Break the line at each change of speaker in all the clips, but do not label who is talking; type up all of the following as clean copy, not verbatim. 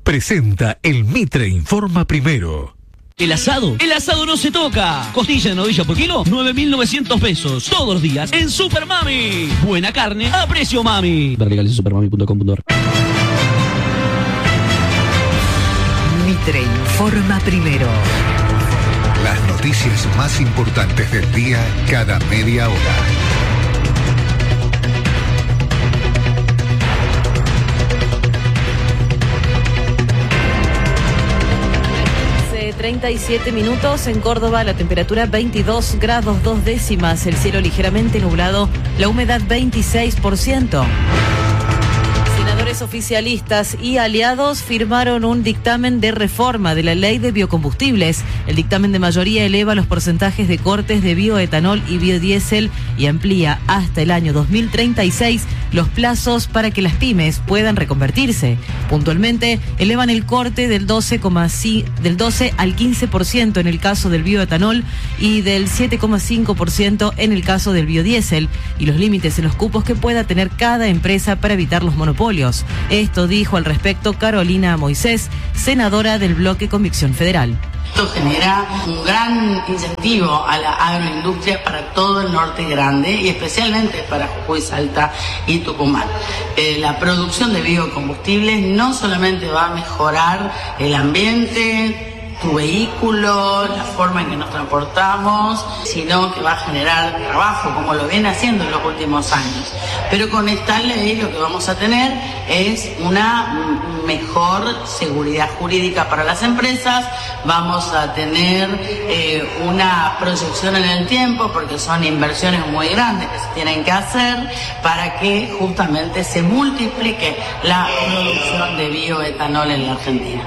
presenta el Mitre Informa Primero.
El asado no se toca. Costilla de novilla por kilo, 9.900 pesos. Todos los días en Super Mami. Buena carne a precio mami. Ver legales en supermami.com.ar.
Mitre Informa Primero.
Las noticias más importantes del día cada media hora.
37 minutos en Córdoba, la temperatura 22 grados 2 décimas, el cielo ligeramente nublado, la humedad 26%. Senadores oficialistas y aliados firmaron un dictamen de reforma de la ley de biocombustibles. El dictamen de mayoría eleva los porcentajes de cortes de bioetanol y biodiesel y amplía hasta el año 2036 los plazos para que las pymes puedan reconvertirse. Puntualmente, elevan el corte del 12 al 15% en el caso del bioetanol y del 7,5% en el caso del biodiesel, y los límites en los cupos que pueda tener cada empresa para evitar los monopolios. Esto dijo al respecto Carolina Moisés, senadora del bloque Convicción Federal.
Esto genera un gran incentivo a la agroindustria para todo el norte grande y especialmente para Jujuy, Salta y Tucumán. La producción de biocombustibles no solamente va a mejorar el ambiente, tu vehículo, la forma en que nos transportamos, sino que va a generar trabajo, como lo viene haciendo en los últimos años. Pero con esta ley lo que vamos a tener es una mejor seguridad jurídica para las empresas, vamos a tener una proyección en el tiempo, porque son inversiones muy grandes que se tienen que hacer para que justamente se multiplique la producción de bioetanol en la Argentina.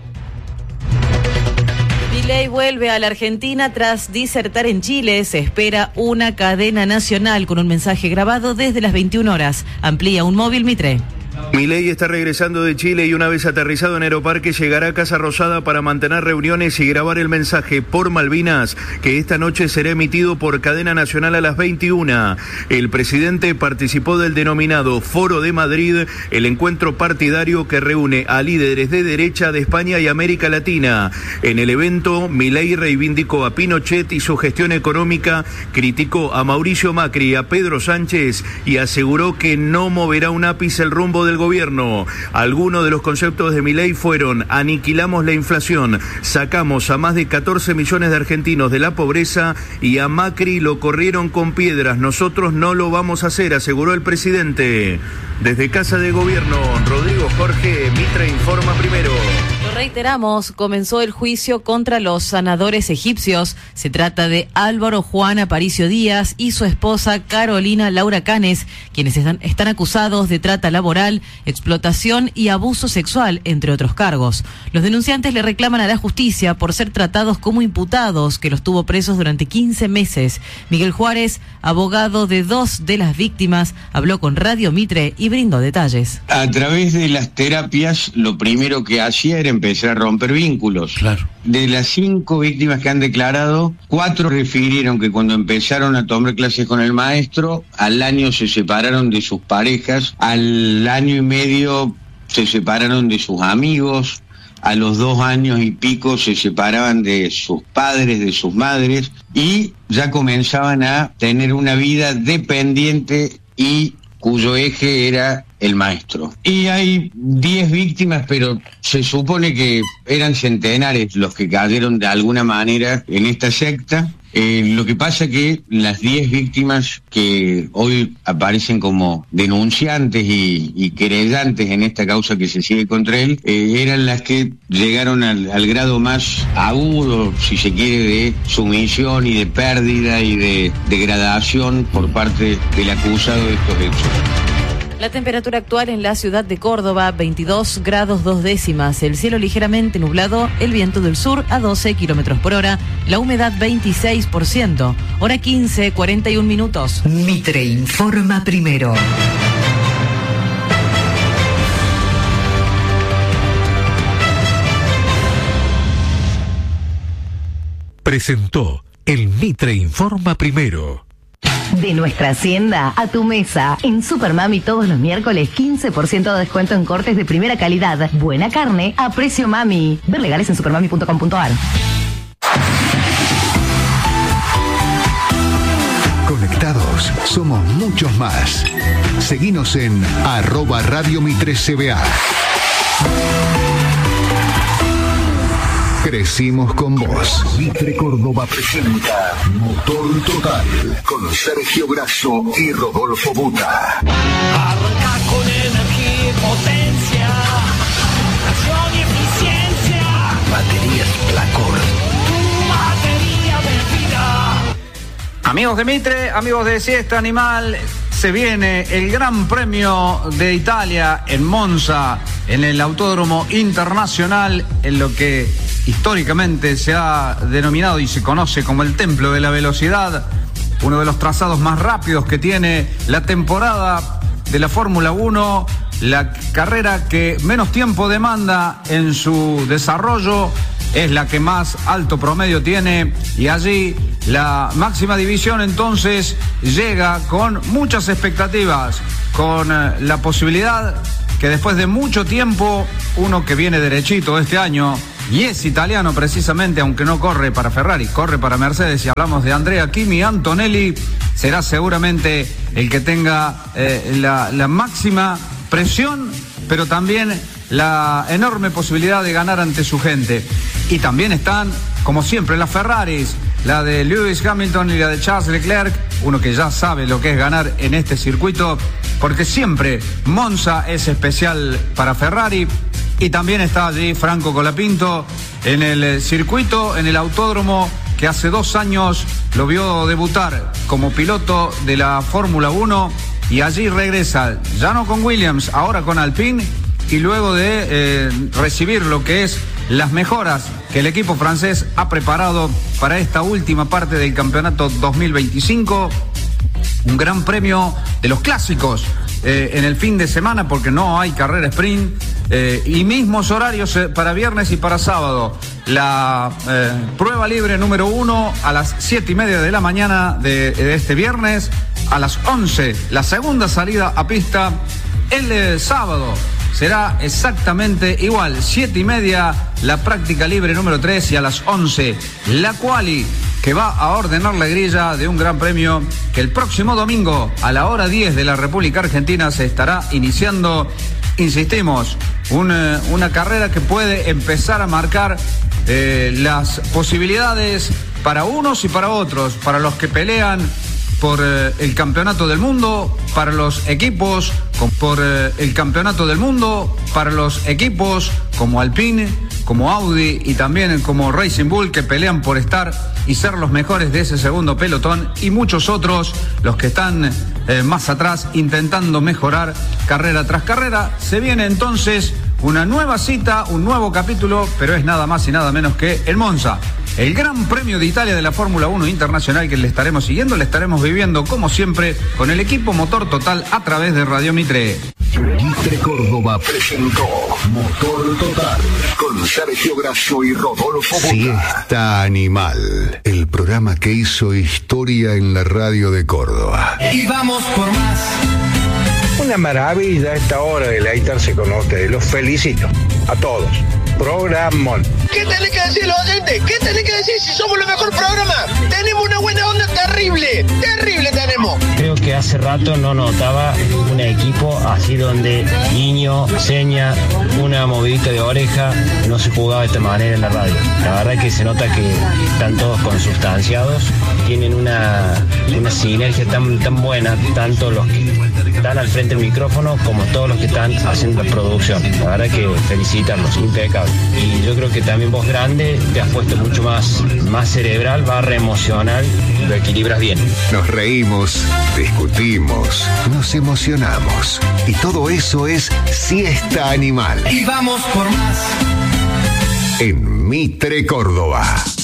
Milei vuelve a la Argentina tras disertar en Chile. Se espera una cadena nacional con un mensaje grabado desde las 21 horas. Amplía un móvil Mitre.
Milei está regresando de Chile y una vez aterrizado en Aeroparque llegará a Casa Rosada para mantener reuniones y grabar el mensaje por Malvinas, que esta noche será emitido por cadena nacional a las 21. El presidente participó del denominado Foro de Madrid, el encuentro partidario que reúne a líderes de derecha de España y América Latina. En el evento, Milei reivindicó a Pinochet y su gestión económica, criticó a Mauricio Macri y a Pedro Sánchez y aseguró que no moverá un ápice el rumbo del gobierno. Algunos de los conceptos de Milei fueron: aniquilamos la inflación, sacamos a más de 14 millones de argentinos de la pobreza y a Macri lo corrieron con piedras, nosotros no lo vamos a hacer, aseguró el presidente. Desde Casa de Gobierno, Rodrigo Jorge, Mitre Informa Primero.
Lo reiteramos, comenzó el juicio contra los sanadores egipcios. Se trata de Álvaro Juan Aparicio Díaz y su esposa Carolina Laura Canes, quienes están acusados de trata laboral, explotación y abuso sexual, entre otros cargos. Los denunciantes le reclaman a la justicia por ser tratados como imputados, que los tuvo presos durante 15 meses. Miguel Juárez, abogado de dos de las víctimas, habló con Radio Mitre y brindó detalles.
A través de las terapias, lo primero que hacía era empezar a romper vínculos.
Claro.
De las 5 víctimas que han declarado, 4 refirieron que cuando empezaron a tomar clases con el maestro, al año se separaron de sus parejas, al año y medio se separaron de sus amigos, a los 2 años y pico se separaban de sus padres, de sus madres, y ya comenzaban a tener una vida dependiente y cuyo eje era el maestro. Y hay 10 víctimas, pero se supone que eran centenares los que cayeron de alguna manera en esta secta. Lo que pasa que las 10 víctimas que hoy aparecen como denunciantes y querellantes en esta causa que se sigue contra él, eran las que llegaron al grado más agudo, si se quiere, de sumisión y de pérdida y de degradación por parte del acusado de estos hechos.
La temperatura actual en la ciudad de Córdoba, 22 grados 2 décimas, el cielo ligeramente nublado, el viento del sur a 12 kilómetros por hora, la humedad 26%, hora 15, 41 minutos.
Mitre Informa Primero.
Presentó el Mitre Informa Primero.
De nuestra hacienda a tu mesa. En Supermami todos los miércoles 15% de descuento en cortes de primera calidad. Buena carne a precio mami. Ver legales en supermami.com.ar.
Conectados, somos muchos más. Seguinos en @Radio Mitre CBA. Crecimos con vos. Mitre Córdoba presenta Motor Total con Sergio Grasso y Rodolfo Buta.
Arranca con energía y potencia, acción y eficiencia.
Baterías Placor.
Batería de vida.
Amigos de Mitre, amigos de Siesta Animal, se viene el Gran Premio de Italia en Monza, en el Autódromo Internacional, en lo que históricamente se ha denominado y se conoce como el Templo de la Velocidad, uno de los trazados más rápidos que tiene la temporada de la Fórmula 1, la carrera que menos tiempo demanda en su desarrollo, es la que más alto promedio tiene, y allí la máxima división entonces llega con muchas expectativas, con la posibilidad que después de mucho tiempo, uno que viene derechito este año y es italiano precisamente, aunque no corre para Ferrari, corre para Mercedes, y hablamos de Andrea Kimi Antonelli, será seguramente el que tenga la máxima presión, pero también la enorme posibilidad de ganar ante su gente. Y también están, como siempre, las Ferraris, la de Lewis Hamilton y la de Charles Leclerc, uno que ya sabe lo que es ganar en este circuito, porque siempre Monza es especial para Ferrari. Y también está allí Franco Colapinto en el circuito, en el autódromo que hace 2 años lo vio debutar como piloto de la Fórmula 1, y allí regresa, ya no con Williams, ahora con Alpine, y luego de recibir lo que es las mejoras que el equipo francés ha preparado para esta última parte del campeonato 2025, un gran premio de los clásicos en el fin de semana, porque no hay carrera sprint, y mismos horarios para viernes y para sábado. La prueba libre número 1 a las 7:30 de la mañana de este viernes, a las 11 la segunda salida a pista. El sábado será exactamente igual, 7:30 la práctica libre número 3, y a las 11 la quali, que va a ordenar la grilla de un gran premio que el próximo domingo a la hora 10 de la República Argentina se estará iniciando. Insistimos, una carrera que puede empezar a marcar las posibilidades para unos y para otros, para los que pelean por el campeonato del mundo, para los equipos por el campeonato del mundo, para los equipos como Alpine, como Audi y también como Racing Bull, que pelean por estar y ser los mejores de ese segundo pelotón, y muchos otros, los que están más atrás intentando mejorar carrera tras carrera. Se viene entonces una nueva cita, un nuevo capítulo, pero es nada más y nada menos que el Monza, el Gran Premio de Italia de la Fórmula 1 Internacional, que le estaremos siguiendo, le estaremos viviendo como siempre con el equipo Motor Total a través de Radio Mitre.
Mitre Córdoba presentó Motor Total con Sergio Grasso y Rodolfo Buta. Siesta Animal, el programa que hizo historia en la radio de Córdoba.
Y vamos por más.
Una maravilla esta hora de deleitarse con ustedes. Los felicito a todos. Programón.
¿Qué tenés que decir los oyentes? ¿Qué tenés que decir si somos el mejor programa? Tenemos una buena onda terrible. Terrible tenemos.
Creo que hace rato no notaba un equipo así donde guiño, seña, una movidita de oreja, no se jugaba de esta manera en la radio. La verdad que se nota que están todos consustanciados, tienen una sinergia tan buena, tanto los que están al frente del micrófono como todos los que están haciendo la producción. La verdad que felicitarlos, impecable. Y yo creo que también vos, grande, te has puesto mucho más cerebral, / emocional, lo equilibras bien.
Nos reímos, discutimos, nos emocionamos, y todo eso es Siesta Animal.
Y vamos por más.
En Mitre Córdoba.